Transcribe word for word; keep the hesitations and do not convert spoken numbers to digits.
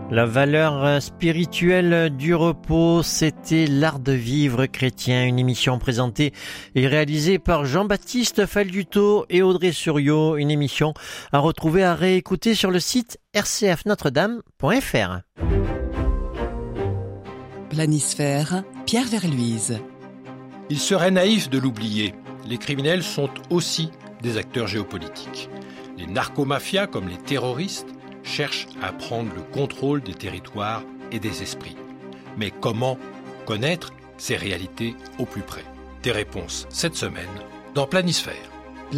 La valeur spirituelle du repos, c'était l'art de vivre chrétien, une émission présentée et réalisée par Jean-Baptiste Falduto et Audrey Suriot, une émission à retrouver, à réécouter sur le site r c f notre dame point f r. Planisphère, Pierre Verluise. Il serait naïf de l'oublier. Les criminels sont aussi des acteurs géopolitiques. Les narcomafias, comme les terroristes, cherchent à prendre le contrôle des territoires et des esprits. Mais comment connaître ces réalités au plus près ? Des réponses cette semaine dans Planisphère.